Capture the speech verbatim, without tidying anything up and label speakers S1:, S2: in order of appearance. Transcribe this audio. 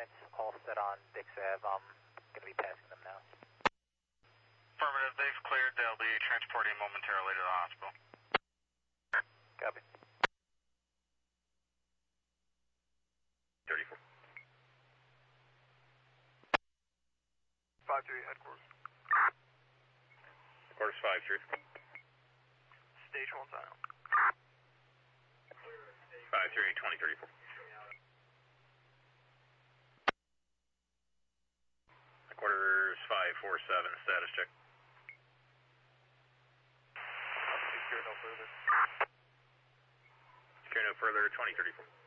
S1: units all set on Dix Ave. I'm going to be passing them now.
S2: Affirmative, they've cleared. They'll be transporting momentarily to the hospital.
S1: Copy.
S3: thirty-four.
S4: five three, headquarters.
S3: Headquarters five three.
S4: Stage one sign out.
S3: five three, twenty thirty-four. Headquarters five four seven, status check.
S4: Secure no further.
S3: Secure no further, twenty thirty-four.